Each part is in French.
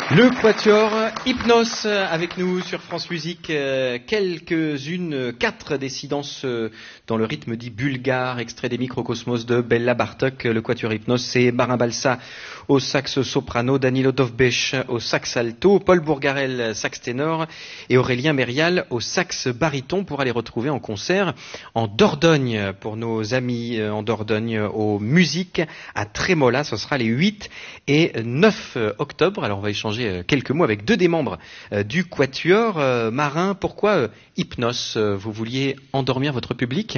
Le Quatuor Hypnos avec nous sur France Musique, quatre décidences dans le rythme dit bulgare, extrait des Microcosmos de Bella Bartok. Le Quatuor Hypnos, c'est Marin Balsa au sax soprano, Danilo Dovbech au sax alto, Paul Bourgarel sax ténor et Aurélien Mérial au sax baryton, pour aller retrouver en concert en Dordogne, pour nos amis en Dordogne, aux musiques à Trémola. Ce sera les 8 et 9 octobre. Alors on va échanger quelques mots avec deux des membres du Quatuor. Marin, pourquoi Hypnos? Vous vouliez endormir votre public?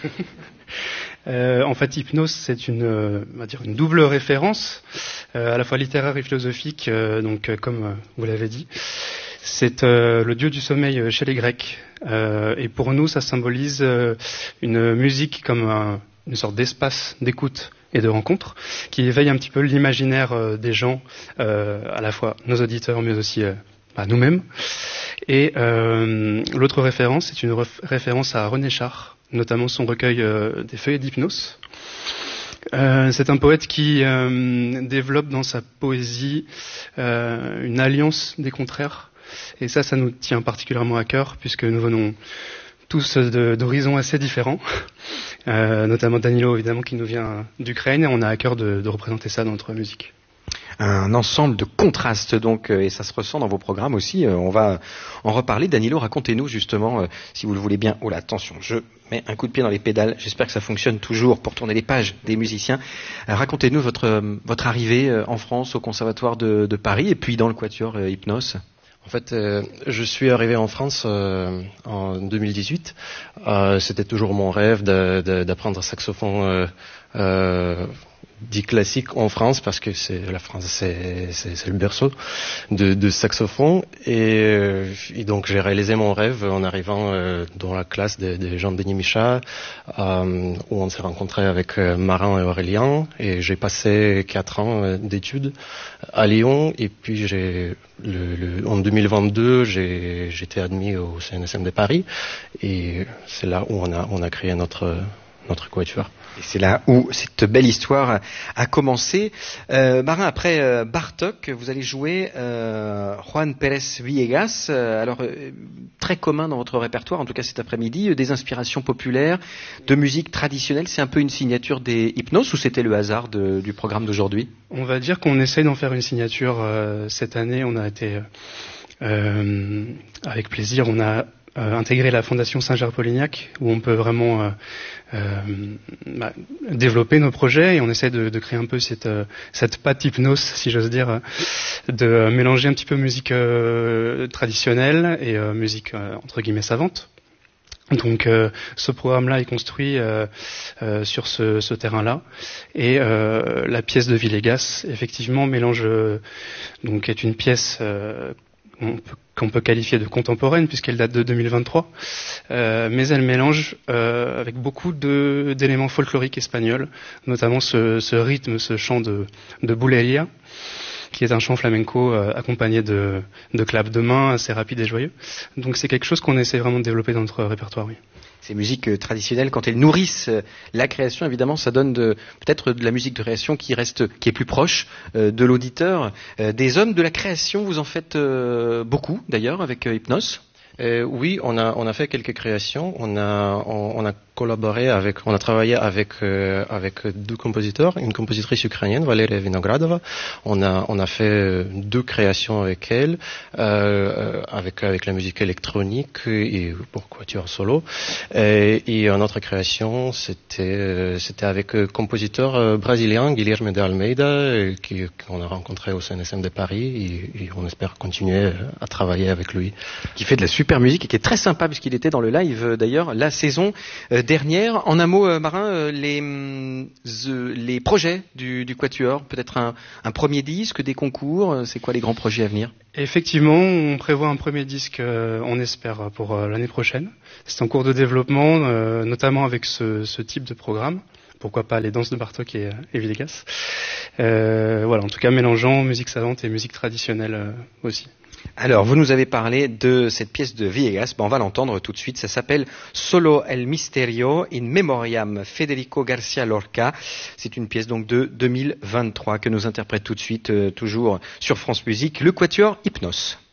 En fait, Hypnos, c'est on va dire une double référence, à la fois littéraire et philosophique. Comme vous l'avez dit, c'est le dieu du sommeil chez les Grecs. Et pour nous, ça symbolise une musique comme une sorte d'espace d'écoute et de rencontre qui éveille un petit peu l'imaginaire des gens, à la fois nos auditeurs, mais aussi nous-mêmes. Et l'autre référence, c'est une référence à René Char, notamment son recueil des feuilles d'Hypnos. C'est un poète qui développe dans sa poésie une alliance des contraires. Et ça nous tient particulièrement à cœur, puisque nous venons tous d'horizons assez différents, notamment Danilo, évidemment, qui nous vient d'Ukraine, et on a à cœur de représenter ça dans notre musique. Un ensemble de contrastes donc, et ça se ressent dans vos programmes aussi. On va en reparler. Danilo, racontez-nous justement, si vous le voulez bien. Oh là, attention, je mets un coup de pied dans les pédales. J'espère que ça fonctionne toujours pour tourner les pages des musiciens. Racontez-nous votre arrivée en France au Conservatoire de Paris et puis dans le Quatuor Hypnos. En fait, je suis arrivé en France en 2018. C'était toujours mon rêve d'apprendre saxophone dit classique en France, parce que la France, c'est le berceau de saxophone. Et donc j'ai réalisé mon rêve en arrivant dans la classe de Jean-Denis Micha, où on s'est rencontrés avec Marin et Aurélien. Et j'ai passé 4 ans d'études à Lyon. Et puis en 2022, j'étais admis au CNSM de Paris. Et c'est là où on a créé notre quatuor. Et c'est là où cette belle histoire a commencé. Marin, après Bartók, vous allez jouer Juan Pérez Villegas. Très commun dans votre répertoire, en tout cas cet après-midi, des inspirations populaires, de musique traditionnelle. C'est un peu une signature des Hypnos, ou c'était le hasard du programme d'aujourd'hui? On va dire qu'on essaye d'en faire une signature cette année. On a été avec plaisir. On a intégrer la Fondation Saint-Germain-Polignac, où on peut vraiment développer nos projets, et on essaie de créer un peu cette patte Hypnos, si j'ose dire, de mélanger un petit peu musique traditionnelle et musique entre guillemets savante. Donc ce programme-là est construit sur ce terrain-là, et la pièce de Villegas effectivement mélange, donc est une pièce qu'on peut qualifier de contemporaine, puisqu'elle date de 2023, mais elle mélange avec beaucoup d'éléments folkloriques espagnols, notamment ce rythme, ce chant de Bulería, qui est un chant flamenco accompagné de claps de main assez rapides et joyeux. Donc c'est quelque chose qu'on essaie vraiment de développer dans notre répertoire, oui. Ces musiques traditionnelles, quand elles nourrissent la création, évidemment, ça donne peut-être de la musique de création qui est plus proche de l'auditeur. Des hommes de la création, vous en faites beaucoup, d'ailleurs, avec Hypnos. Oui, on a fait quelques créations. On a travaillé avec 2 compositeurs, une compositrice ukrainienne, Valeria Vinogradova. On a fait 2 créations avec elle, avec la musique électronique et pour quatuor solo. Et une autre création, c'était avec un compositeur brésilien, Guilherme de Almeida, qu'on a rencontré au CNSM de Paris, et on espère continuer à travailler avec lui. Qui fait de la super musique et qui est très sympa, puisqu'il était dans le live d'ailleurs la saison dernière. En un mot, Marin, les projets du Quatuor, peut-être un premier disque, des concours, c'est quoi les grands projets à venir? Effectivement, on prévoit un premier disque, on espère, pour l'année prochaine. C'est en cours de développement, notamment avec ce type de programme. Pourquoi pas les danses de Bartók et Villegas. Voilà, en tout cas mélangeant musique savante et musique traditionnelle aussi. Alors, vous nous avez parlé de cette pièce de Villegas, on va l'entendre tout de suite, ça s'appelle Solo el Misterio in Memoriam Federico Garcia Lorca. C'est une pièce donc de 2023 que nous interprète tout de suite, toujours sur France Musique, le Quatuor Hypnos.